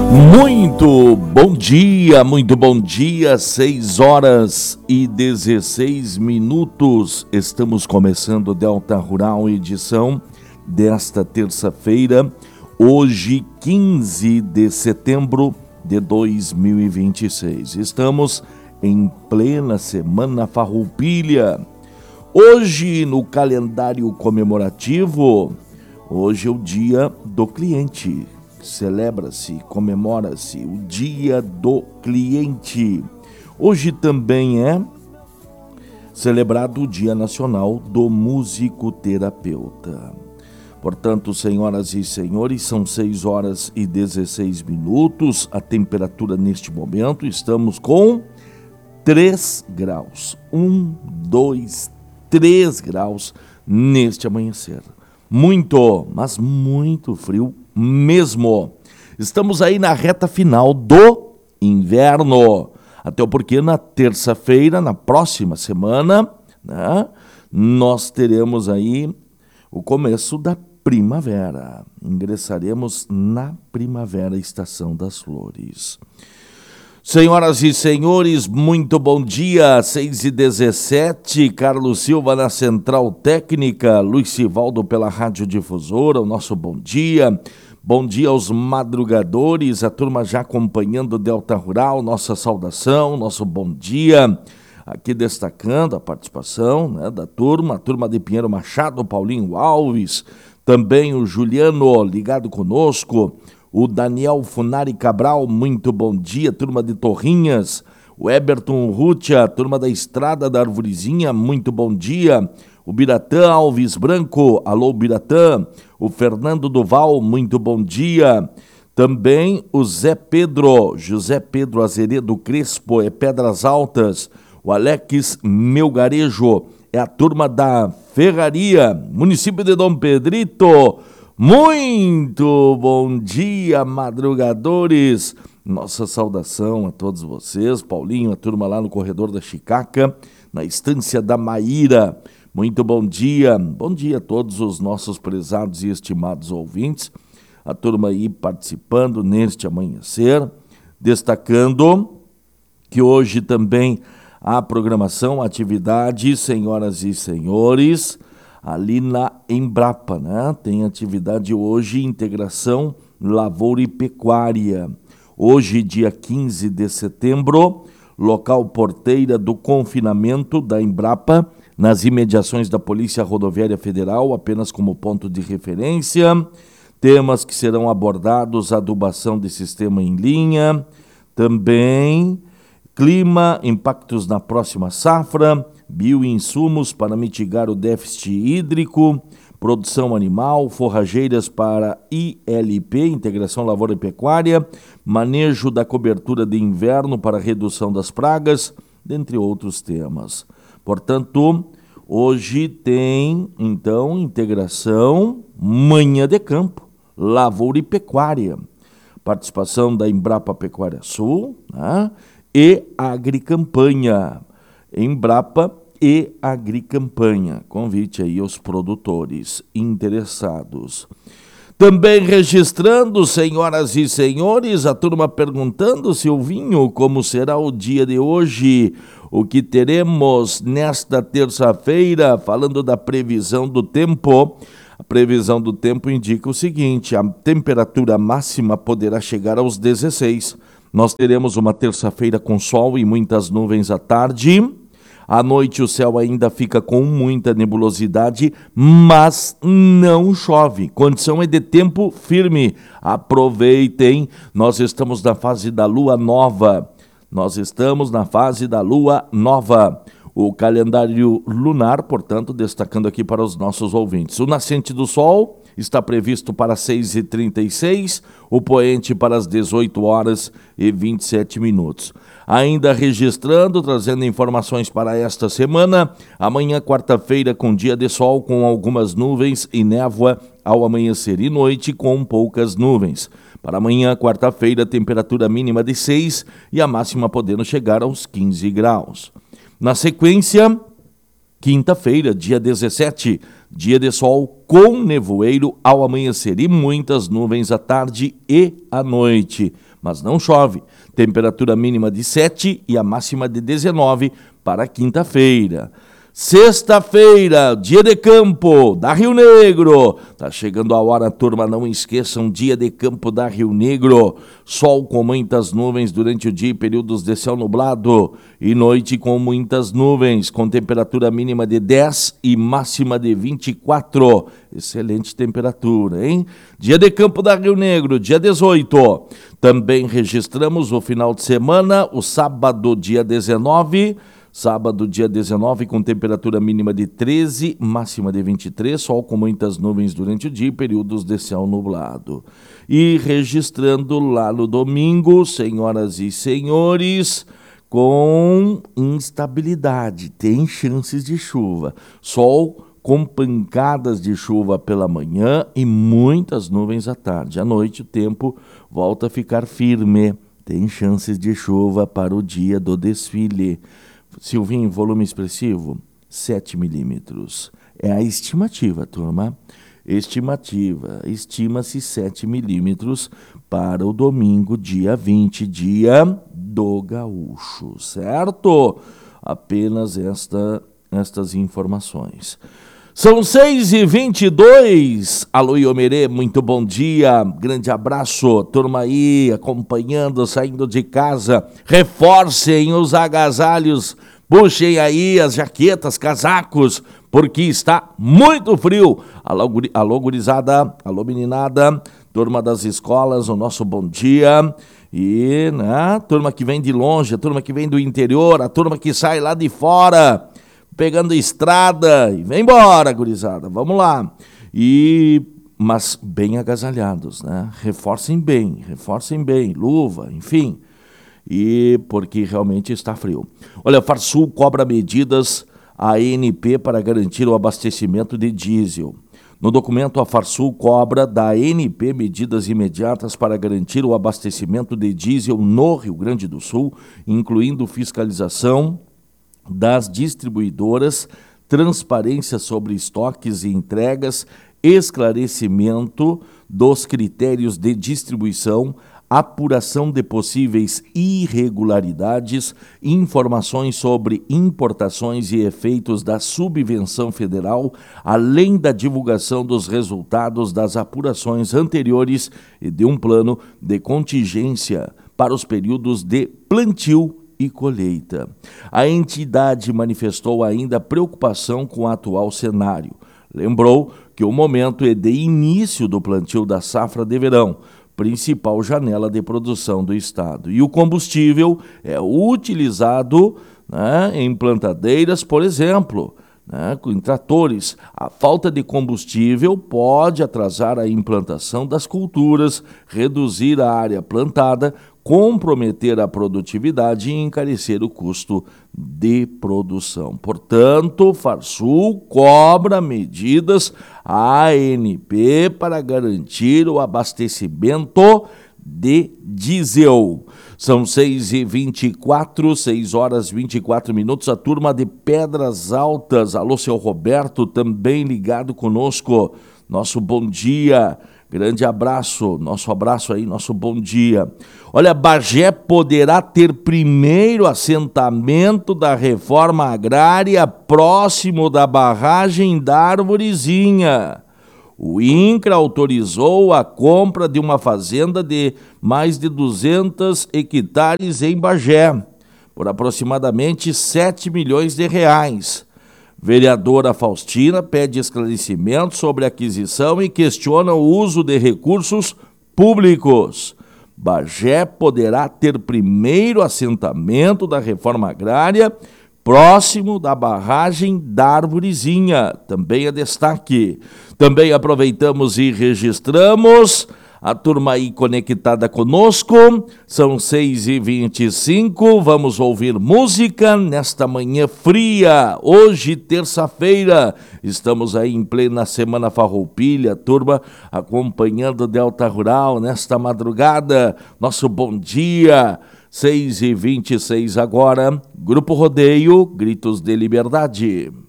Muito bom dia, 6 horas e 16 minutos. Estamos começando o Delta Rural, edição desta terça-feira, hoje 15 de setembro de 2026. Estamos em plena Semana Farroupilha. Hoje, no calendário comemorativo, hoje é o Dia do Cliente. Celebra-se, comemora-se o Dia do Cliente. Hoje também é celebrado o Dia Nacional do Musicoterapeuta. Portanto, senhoras e senhores, são 6 horas e 16 minutos. A temperatura neste momento, estamos com 3 graus. 1, 2, 3 graus neste amanhecer. Muito, mas muito frio mesmo. Estamos aí na reta final do inverno. Até porque na terça-feira, na próxima semana, né, nós teremos aí o começo da primavera. Ingressaremos na primavera, estação das flores. Senhoras e senhores, muito bom dia, 6h17, Carlos Silva na Central Técnica, Luiz Sivaldo pela Rádio Difusora, o nosso bom dia. Bom dia aos madrugadores, a turma já acompanhando o Delta Rural, nossa saudação, nosso bom dia. Aqui destacando a participação, né, da turma, a turma de Pinheiro Machado, Paulinho Alves, também o Juliano ligado conosco, o Daniel Funari Cabral, muito bom dia, turma de Torrinhas, o Eberton Rutia, turma da Estrada da Arvorezinha, muito bom dia, o Biratã Alves Branco, alô Biratã, o Fernando Duval, muito bom dia, também o José Pedro Azeredo Crespo, é Pedras Altas, o Alex Melgarejo, é a turma da Ferraria, município de Dom Pedrito. Muito bom dia, madrugadores. Nossa saudação a todos vocês. Paulinho, a turma lá no corredor da Chicaca, na estância da Maíra. Muito bom dia. Bom dia a todos os nossos prezados e estimados ouvintes. A turma aí participando neste amanhecer, destacando que hoje também há programação, atividade, senhoras e senhores, ali na Embrapa, né? Tem atividade hoje, integração lavoura e pecuária. Hoje, dia 15 de setembro, local porteira do confinamento da Embrapa, nas imediações da Polícia Rodoviária Federal, apenas como ponto de referência. Temas que serão abordados: adubação de sistema em linha, também clima, impactos na próxima safra, bioinsumos para mitigar o déficit hídrico, produção animal, forrageiras para ILP, Integração Lavoura e Pecuária, manejo da cobertura de inverno para redução das pragas, dentre outros temas. Portanto, hoje tem, então, integração, manhã de campo, lavoura e pecuária. Participação da Embrapa Pecuária Sul, né? E Agricampanha. Embrapa e Agricampanha. Convite aí aos produtores interessados. Também registrando, senhoras e senhores, a turma perguntando, Silvinho, como será o dia de hoje, o que teremos nesta terça-feira, falando da previsão do tempo. A previsão do tempo indica o seguinte: a temperatura máxima poderá chegar aos 16. Nós teremos uma terça-feira com sol e muitas nuvens à tarde. À noite o céu ainda fica com muita nebulosidade, mas não chove. Condição é de tempo firme. Aproveitem, nós estamos na fase da lua nova. O calendário lunar, portanto, destacando aqui para os nossos ouvintes. O nascente do sol está previsto para 6h36, o poente para as 18 horas e 27 minutos. Ainda registrando, trazendo informações para esta semana, amanhã quarta-feira com dia de sol com algumas nuvens e névoa ao amanhecer e noite com poucas nuvens. Para amanhã, quarta-feira, temperatura mínima de 6 e a máxima podendo chegar aos 15 graus. Na sequência, Quinta-feira, dia 17, dia de sol com nevoeiro ao amanhecer e muitas nuvens à tarde e à noite. Mas não chove. Temperatura mínima de 7 e a máxima de 19 para quinta-feira. Sexta-feira, dia de campo da Rio Negro. Tá chegando a hora, turma, não esqueçam, dia de campo da Rio Negro. Sol com muitas nuvens durante o dia e períodos de céu nublado. E noite com muitas nuvens, com temperatura mínima de 10 e máxima de 24. Excelente temperatura, hein? Dia de campo da Rio Negro, dia 18. Também registramos o final de semana, o sábado, dia 19. Sábado, dia 19, com temperatura mínima de 13, máxima de 23, sol com muitas nuvens durante o dia e períodos de céu nublado. E registrando lá no domingo, senhoras e senhores, com instabilidade, tem chances de chuva. Sol com pancadas de chuva pela manhã e muitas nuvens à tarde. À noite o tempo volta a ficar firme, tem chances de chuva para o dia do desfile. Silvinho, volume expressivo, 7 milímetros. É a estimativa, turma. Estimativa. Estima-se 7 milímetros para o domingo, dia 20, dia do gaúcho, certo? Apenas estas informações. São 6h22. Alô, Iomerê, muito bom dia. Grande abraço. Turma aí, acompanhando, saindo de casa. Reforcem os agasalhos. Puxem aí as jaquetas, casacos, porque está muito frio. Alô, gurizada. Alô, meninada. Turma das escolas, o nosso bom dia. E, né, turma que vem de longe, a turma que vem do interior, a turma que sai lá de fora, pegando estrada, e vem embora, gurizada, vamos lá. Mas bem agasalhados, né? Reforcem bem, luva, enfim. E porque realmente está frio. Olha, a Farsul cobra medidas ANP para garantir o abastecimento de diesel. No documento, a Farsul cobra da ANP medidas imediatas para garantir o abastecimento de diesel no Rio Grande do Sul, incluindo fiscalização das distribuidoras, transparência sobre estoques e entregas, esclarecimento dos critérios de distribuição, apuração de possíveis irregularidades, informações sobre importações e efeitos da subvenção federal, além da divulgação dos resultados das apurações anteriores e de um plano de contingência para os períodos de plantio e colheita. A entidade manifestou ainda preocupação com o atual cenário. Lembrou que o momento é de início do plantio da safra de verão, principal janela de produção do estado. E o combustível é utilizado, né, em plantadeiras, por exemplo, né, em tratores. A falta de combustível pode atrasar a implantação das culturas, reduzir a área plantada, comprometer a produtividade e encarecer o custo de produção. Portanto, Farsul cobra medidas ANP para garantir o abastecimento de diesel. São 6h24, 6h24. A turma de Pedras Altas, alô, seu Roberto, também ligado conosco. Nosso bom dia. Grande abraço, nosso abraço aí, nosso bom dia. Olha, Bagé poderá ter primeiro assentamento da reforma agrária próximo da barragem da Arvorezinha. O INCRA autorizou a compra de uma fazenda de mais de 200 hectares em Bagé, por aproximadamente 7 milhões de reais. Vereadora Faustina pede esclarecimento sobre a aquisição e questiona o uso de recursos públicos. Bagé poderá ter primeiro assentamento da reforma agrária próximo da barragem da Arvorezinha. Também é destaque. Também aproveitamos e registramos a turma aí conectada conosco. São 6h25, vamos ouvir música nesta manhã fria. Hoje, terça-feira, estamos aí em plena Semana Farroupilha, turma acompanhando o Delta Rural nesta madrugada. Nosso bom dia, 6h26 agora. Grupo Rodeio, Gritos de Liberdade.